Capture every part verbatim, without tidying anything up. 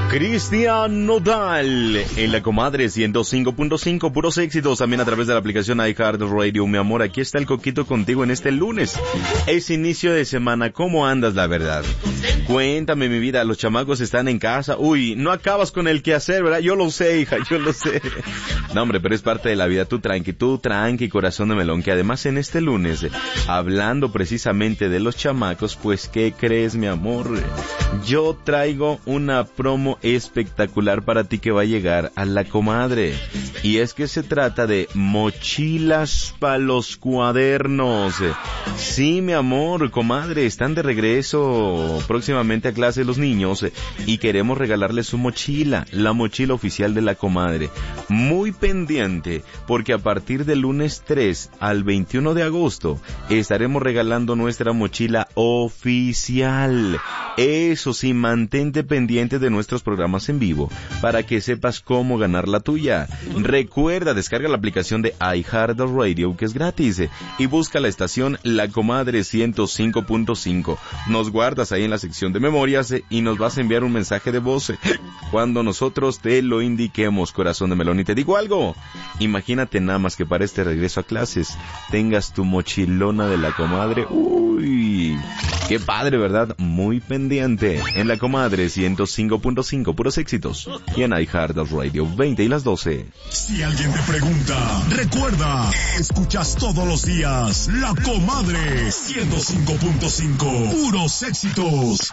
Cristian Nodal en la Comadre ciento cinco punto cinco, puros éxitos, también a través de la aplicación iHeartRadio. Mi amor, aquí está el Coquito contigo en este lunes. Es inicio de semana, ¿cómo andas, la verdad? Cuéntame, mi vida, los chamacos están en casa. Uy, no acabas con el quehacer, ¿verdad? Yo lo sé, hija, yo lo sé. No, hombre, pero es parte de la vida. Tú tranqui, tú tranqui, corazón de melón, que además en este lunes, hablando precisamente de los chamacos, pues, ¿qué crees, mi amor? Yo traigo una promo espectacular para ti que va a llegar a la Comadre. Y es que se trata de mochilas para los cuadernos. Sí, mi amor, comadre, están de regreso próximamente a clase los niños y queremos regalarles su mochila, la mochila oficial de la Comadre. Muy pendiente, porque a partir del lunes tres al veintiuno de agosto estaremos regalando nuestra mochila oficial. Eso sí, mantente pendiente de nuestros programas en vivo para que sepas cómo ganar la tuya. Recuerda, descarga la aplicación de iHeartRadio, que es gratis, y busca la estación La Comadre ciento cinco punto cinco. Nos guardas ahí en la sección de memorias y nos vas a enviar un mensaje de voz cuando nosotros te lo indiquemos, corazón de melón. Y te digo algo, imagínate nada más que para este regreso a clases tengas tu mochilona de la Comadre. Uy, qué padre, ¿verdad? Muy pendiente en La Comadre ciento cinco punto cinco, puros éxitos, y en iHeartRadio. Veinte y las doce. Si alguien te pregunta, recuerda, escuchas todos los días La Comadre ciento cinco punto cinco, puros éxitos.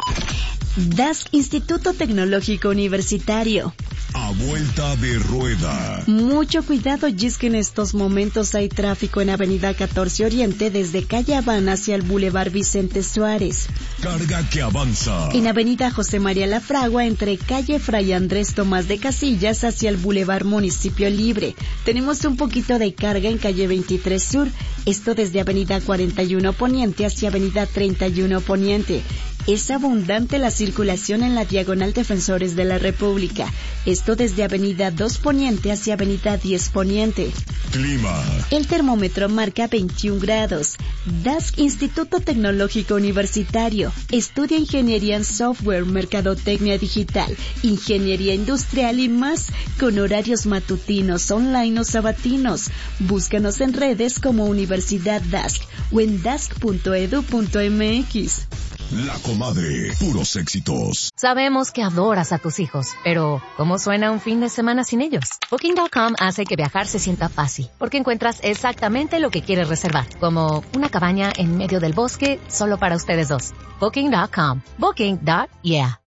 D A S C Instituto Tecnológico Universitario. A vuelta de rueda. Mucho cuidado, y es que en estos momentos hay tráfico en Avenida catorce Oriente desde Calle Habana hacia el Boulevard Vicente Suárez. Carga que avanza. En Avenida José María La Fragua entre Calle Fray Andrés Tomás de Casillas hacia el Boulevard Municipio Libre. Tenemos un poquito de carga en Calle veintitrés Sur, esto desde Avenida cuarenta y uno Poniente hacia Avenida treinta y uno Poniente. Es abundante la circulación en la Diagonal Defensores de la República. Esto desde Avenida dos Poniente hacia Avenida diez Poniente. Clima. El termómetro marca veintiún grados. D A S C Instituto Tecnológico Universitario. Estudia Ingeniería en Software, Mercadotecnia Digital, Ingeniería Industrial y más, con horarios matutinos, online o sabatinos. Búscanos en redes como Universidad D A S C o en dask punto edu punto mx. La Comadre, puros éxitos. Sabemos que adoras a tus hijos, pero ¿cómo suena un fin de semana sin ellos? Booking punto com hace que viajar se sienta fácil, porque encuentras exactamente lo que quieres reservar, como una cabaña en medio del bosque solo para ustedes dos. Booking punto com. Booking. Yeah.